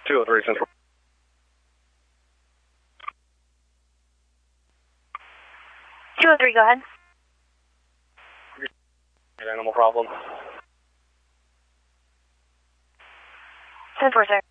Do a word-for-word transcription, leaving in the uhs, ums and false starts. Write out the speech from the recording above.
two oh three Central. two oh three, go ahead. Animal problem. ten four, sir.